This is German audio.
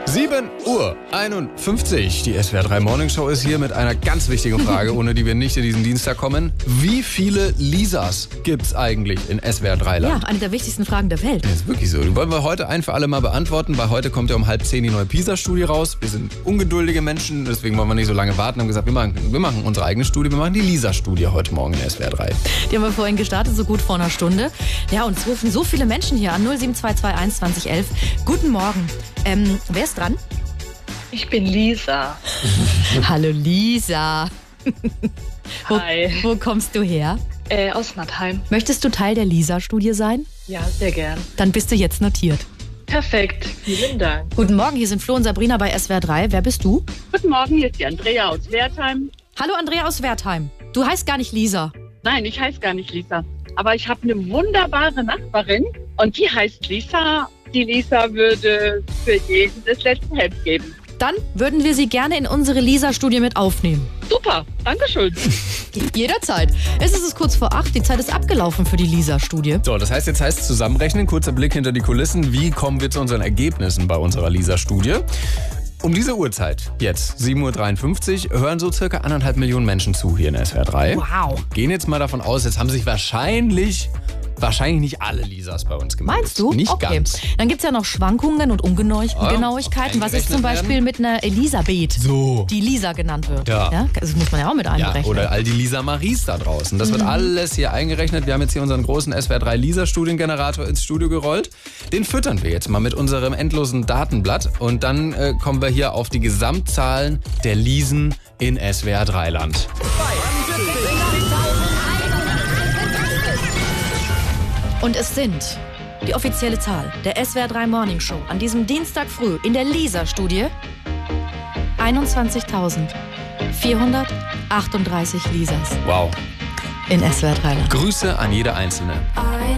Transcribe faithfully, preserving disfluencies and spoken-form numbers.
sieben Uhr einundfünfzig. Die S W R drei Morning Show ist hier mit einer ganz wichtigen Frage, ohne die wir nicht in diesen Dienstag kommen. Wie viele Lisas gibt's eigentlich in S W R drei Land? Ja, eine der wichtigsten Fragen der Welt. Das ist wirklich so. Die wollen wir heute ein für alle Mal beantworten, weil heute kommt ja um halb zehn die neue PISA-Studie raus. Wir sind ungeduldige Menschen, deswegen wollen wir nicht so lange warten. Wir haben gesagt, wir machen, wir machen unsere eigene Studie. Wir machen die Lisa-Studie heute Morgen in S W R drei. Die haben wir vorhin gestartet, so gut vor einer Stunde. Ja, und es rufen so viele Menschen hier an. null sieben zwei zwei eins zwanzig elf. Guten Morgen. Ähm, wer ist dran? Ich bin Lisa. Hallo Lisa. wo, Hi. Wo kommst du her? Äh, aus Nattheim. Möchtest du Teil der Lisa-Studie sein? Ja, sehr gern. Dann bist du jetzt notiert. Perfekt. Vielen Dank. Guten Morgen, hier sind Flo und Sabrina bei S W R drei. Wer bist du? Guten Morgen, hier ist die Andrea aus Wertheim. Hallo Andrea aus Wertheim. Du heißt gar nicht Lisa. Nein, ich heiße gar nicht Lisa. Aber ich habe eine wunderbare Nachbarin und die heißt Lisa. Die Lisa würde für jeden das letzte Hemd geben. Dann würden wir sie gerne in unsere Lisa-Studie mit aufnehmen. Super, Dankeschön. Jederzeit. Es ist es kurz vor acht, die Zeit ist abgelaufen für die Lisa-Studie. So, das heißt, jetzt heißt es zusammenrechnen, kurzer Blick hinter die Kulissen. Wie kommen wir zu unseren Ergebnissen bei unserer Lisa-Studie? Um diese Uhrzeit, jetzt sieben Uhr dreiundfünfzig, hören so circa anderthalb Millionen Menschen zu hier in S W R drei. Wow. Gehen jetzt mal davon aus, jetzt haben sich wahrscheinlich... Wahrscheinlich nicht alle Lisas bei uns gemeldet. Meinst du? Nicht okay. ganz. Dann gibt es ja noch Schwankungen und Ungenauigkeiten. Ja, Was ist zum Beispiel werden? mit einer Elisabeth, So. die Lisa genannt wird? Ja. Das muss man ja auch mit Ja, einberechnen. oder all die Lisa Maries da draußen. Das wird alles hier eingerechnet. Wir haben jetzt hier unseren großen S W R drei Lisa-Studiengenerator ins Studio gerollt. Den füttern wir jetzt mal mit unserem endlosen Datenblatt. Und dann äh, kommen wir hier auf die Gesamtzahlen der Lisen in S W R drei Land. Und es sind die offizielle Zahl der S W R drei Morning Show an diesem Dienstag früh in der Lisa-Studie einundzwanzigtausendvierhundertachtunddreißig Lisas Wow. in S W R drei Land. Grüße an jede Einzelne.